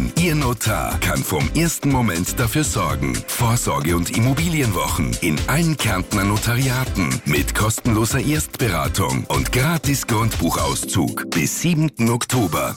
Denn Ihr Notar kann vom ersten Moment dafür sorgen. Vorsorge- und Immobilienwochen in allen Kärntner Notariaten mit kostenloser Erstberatung und gratis Grundbuchauszug bis 7. Oktober.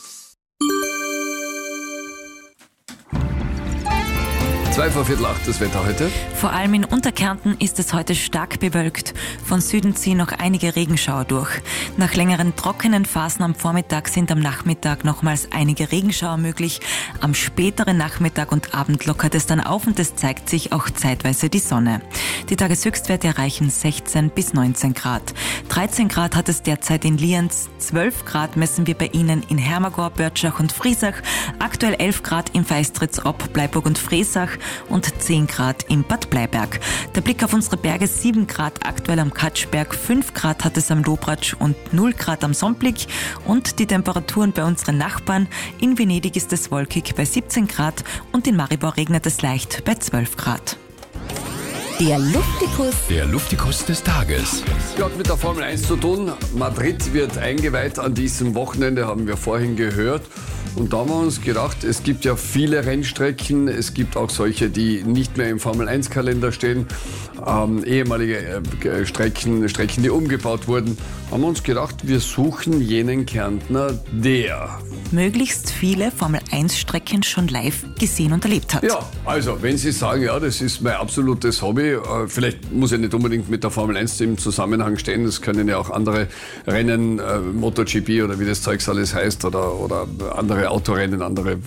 7:45 das Wetter heute. Vor allem in Unterkärnten ist es heute stark bewölkt. Von Süden ziehen noch einige Regenschauer durch. Nach längeren trockenen Phasen am Vormittag sind am Nachmittag nochmals einige Regenschauer möglich. Am späteren Nachmittag und Abend lockert es dann auf und es zeigt sich auch zeitweise die Sonne. Die Tageshöchstwerte erreichen 16 bis 19 Grad. 13 Grad hat es derzeit in Lienz, 12 Grad messen wir bei Ihnen in Hermagor, Börtschach und Friesach, aktuell 11 Grad in Feistritz, Ob, Bleiburg und Friesach und 10 Grad in Bad Bleiberg. Der Blick auf unsere Berge: 7 Grad aktuell am Katschberg, 5 Grad hat es am Dobratsch und 0 Grad am Somblik. Und die Temperaturen bei unseren Nachbarn: in Venedig ist es wolkig bei 17 Grad und in Maribor regnet es leicht bei 12 Grad. Der Luftikus. Der Luftikus des Tages. Hat mit der Formel 1 zu tun. Madrid wird eingeweiht an diesem Wochenende, haben wir vorhin gehört. Und da haben wir uns gedacht, es gibt ja viele Rennstrecken, es gibt auch solche, die nicht mehr im Formel-1-Kalender stehen, ehemalige Strecken, die umgebaut wurden. Haben wir uns gedacht, wir suchen jenen Kärntner, der möglichst viele Formel-1-Strecken schon live gesehen und erlebt hat. Ja, also wenn Sie sagen, ja, das ist mein absolutes Hobby, vielleicht muss ja nicht unbedingt mit der Formel 1 im Zusammenhang stehen, das können ja auch andere Rennen, MotoGP oder wie das Zeugs alles heißt, oder andere Autorennen,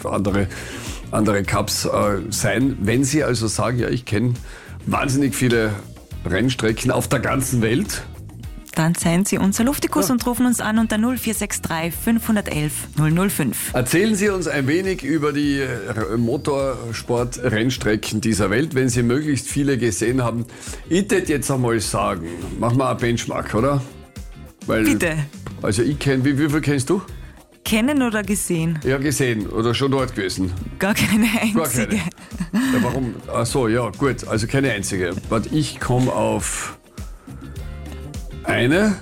andere Cups sein. Wenn Sie also sagen, ja, ich kenne wahnsinnig viele Rennstrecken auf der ganzen Welt, dann seien Sie unser Luftikus und rufen uns an unter 0463 511 005. Erzählen Sie uns ein wenig über die Motorsport-Rennstrecken dieser Welt, wenn Sie möglichst viele gesehen haben. Ich würde jetzt einmal sagen, machen wir einen Benchmark, oder? Weil, bitte. Also ich kenne, wie viel kennst du? Kennen oder gesehen? Ja, gesehen oder schon dort gewesen. Gar keine einzige. Gar keine. Ja, warum? Ach so, ja, gut, also keine einzige. Aber ich komme auf eine.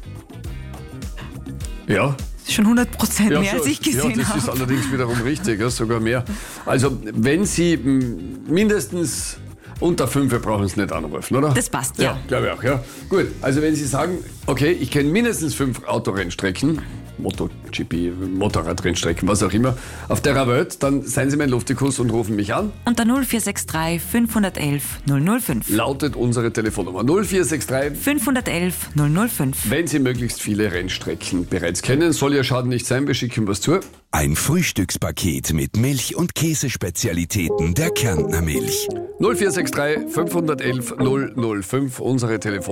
Ja. Schon 100% mehr, als ich gesehen habe. Ja, das ist allerdings wiederum richtig, ja, sogar mehr. Also, wenn Sie mindestens unter 5 brauchen Sie nicht anrufen, oder? Das passt, ja. Ja, glaube ich auch, ja. Gut, also wenn Sie sagen, okay, ich kenne mindestens 5 Autorennstrecken, MotoGP, Motorradrennstrecken, was auch immer, auf der Welt, dann seien Sie mein Luftikus und rufen mich an. Unter 0463 511 005. Lautet unsere Telefonnummer 0463 511 005. Wenn Sie möglichst viele Rennstrecken bereits kennen, soll ja Schaden nicht sein, wir schicken was zu. Ein Frühstückspaket mit Milch- und Käsespezialitäten der Kärntner Milch. 0463 511 005, unsere Telefonnummer.